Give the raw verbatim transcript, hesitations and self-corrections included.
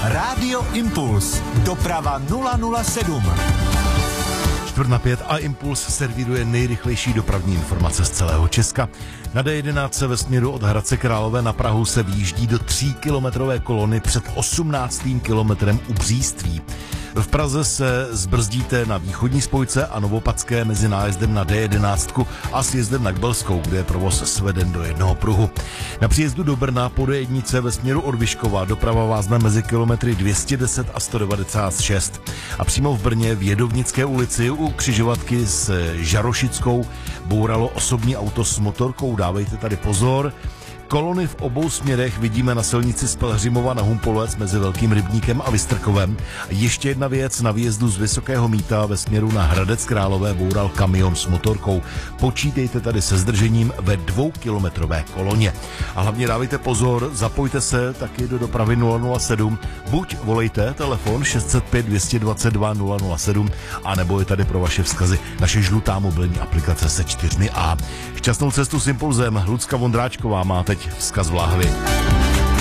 Rádio Impuls. Doprava nula nula sedm. Čtvrt na pět a Impuls servíruje nejrychlejší dopravní informace z celého Česka. Na D jedenáct ve směru od Hradce Králové na Prahu se vyjíždí do tříkilometrové kolony před osmnáctým kilometrem u Bříství. V Praze se zbrzdíte na východní spojce a Novopadské mezi nájezdem na D jedenáct a sjezdem na Kbelskou, kde je provoz sveden do jednoho pruhu. Na příjezdu do Brna po D jedna ve směru od Vyškova doprava vázne mezi kilometry dvě stě deset a sto devadesát šest. A přímo v Brně v Jedovnické ulici u křižovatky s Žarošickou bouralo osobní auto s motorkou. Dávejte tady pozor. Kolony v obou směrech vidíme na silnici z Pelhřimova na Humpolec mezi Velkým Rybníkem a Vystrkovem. Ještě jedna věc, na výjezdu z Vysokého Mýta ve směru na Hradec Králové boural kamion s motorkou. Počítejte tady se zdržením ve dvoukilometrové koloně. A hlavně dávejte pozor, zapojte se taky do dopravy nula nula sedm. Buď volejte telefon šest set pět dvě dvacet dva nula nula sedm, anebo je tady pro vaše vzkazy naše žlutá mobilní aplikace se čtyřmi A. Šťastnou cestu s Impulzem. Lucka Vondráčková má teď vzkaz v láhvi.